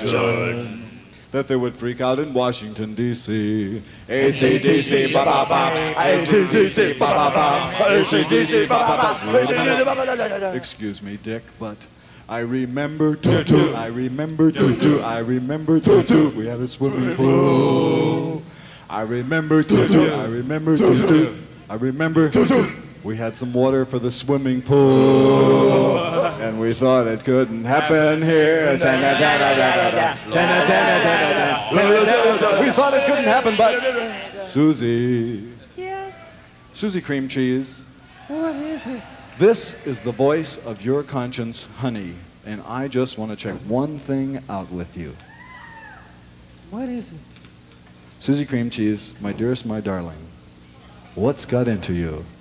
election. That they would freak out in Washington, D.C. AC/DC, ba-ba-ba, AC/DC, ba-ba-ba, AC/DC, ba-ba-ba. Excuse me, Dick, but I remember Tutu, I remember Tutu, I remember Tutu. We had a swimming pool. I remember Tutu, I remember Tutu, I remember Tutu. We had some water for the swimming pool, and we thought it couldn't happen here. We thought it couldn't happen, but Susie. Yes. Susie Cream Cheese. What is it? This is the voice of your conscience, honey, and I just want to check one thing out with you. What is it? Susie Cream Cheese, my dearest, my darling, what's got into you?